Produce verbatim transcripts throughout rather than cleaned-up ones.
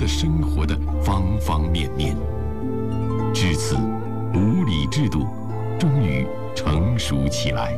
的生活的方方面面。至此，五礼制度终于成熟起来。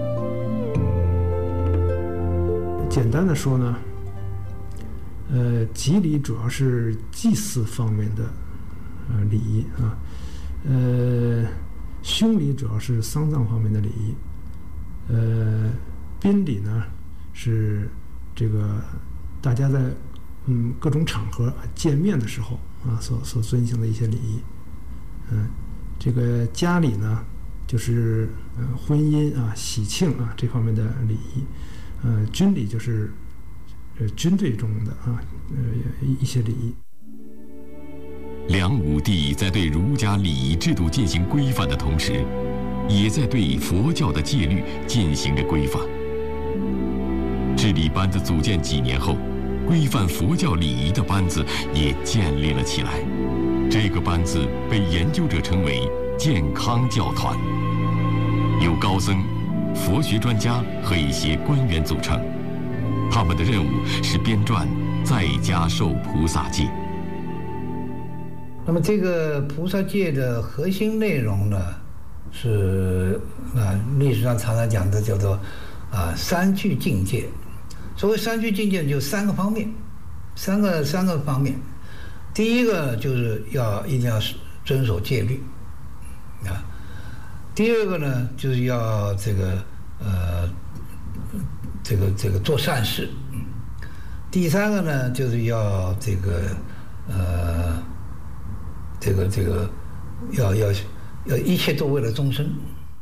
简单的说呢，呃，祭礼主要是祭祀方面的呃礼仪啊，呃，凶礼主要是丧葬方面的礼仪，呃，宾礼呢是这个大家在嗯各种场合见面的时候啊所所遵行的一些礼仪，嗯，这个家礼呢就是呃婚姻啊喜庆啊这方面的礼仪。呃，军礼就是，呃，军队中的啊，呃，一些礼仪。 梁武帝在对儒家礼仪制度进行规范的同时，也在对佛教的戒律进行着规范。治理班子组建几年后，规范佛教礼仪的班子也建立了起来。这个班子被研究者称为健康教团，有高僧、佛学专家和一些官员组成，他们的任务是编撰《在家受菩萨戒》。 那么这个菩萨戒的核心内容呢，是啊历史上常常讲的叫做啊三具境界。所谓三具境界，就三个方面，三个三个方面。第一个就是要一定要遵守戒律啊。第二个呢，就是要这个呃，这个这个做善事。第三个呢，就是要这个呃，这个这个要要要一切都为了众生。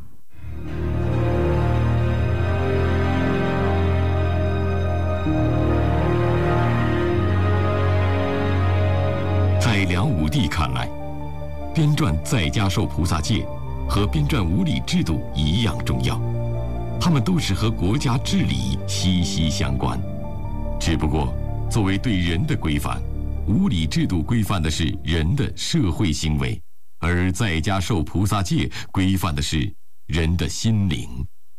在梁武帝看来，编撰《在家受菩萨戒》和编撰五礼制度一样重要，它们都是和国家治理息息相关。只不过，作为对人的规范，五礼制度规范的是人的社会行为，而在家受菩萨戒规范的是人的心灵。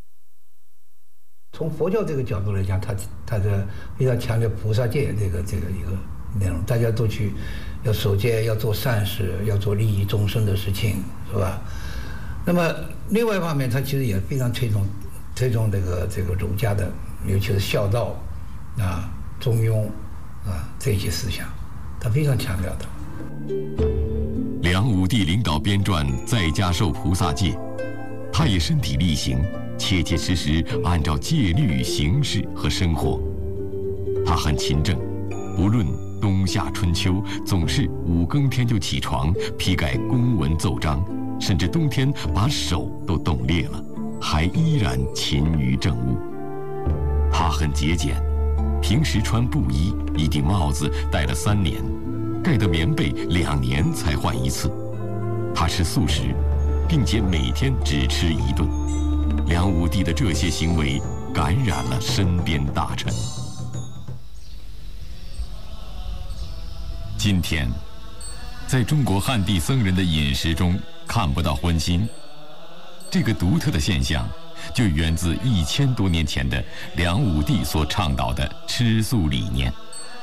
从佛教这个角度来讲，它它的非常强调菩萨戒这个这个一个内容，大家都去要守戒，要做善事，要做利益众生的事情，是吧？那么另外一方面，它其实也非常推崇推崇这个这个儒家的，尤其是孝道啊、中庸啊这些思想，它非常强调的。 梁武帝领导编撰《在家受菩萨戒》，他也身体力行，切切实实按照戒律行事和生活。他很勤政，不论冬夏春秋，总是五更天就起床批改公文奏章，甚至冬天把手都冻裂了，还依然勤于政务。他很节俭，平时穿布衣，一顶帽子戴了三年，盖的棉被两年才换一次。他吃素食，并且每天只吃一顿。梁武帝的这些行为感染了身边大臣。今天，在中国汉地僧人的饮食中看不到荤腥，这个独特的现象就源自一千多年前的梁武帝所倡导的吃素理念。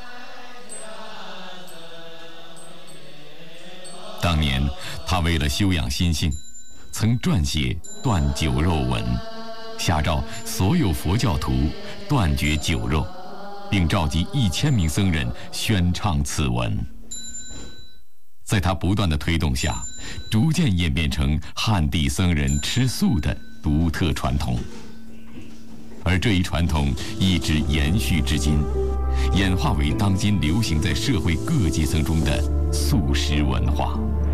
当年，他为了修养心性，曾撰写《断酒肉文》，下诏所有佛教徒断绝酒肉，并召集一千名僧人宣唱此文。在他不断的推动下，逐渐演变成汉地僧人吃素的独特传统。而这一传统一直延续至今，演化为当今流行在社会各阶层中的素食文化。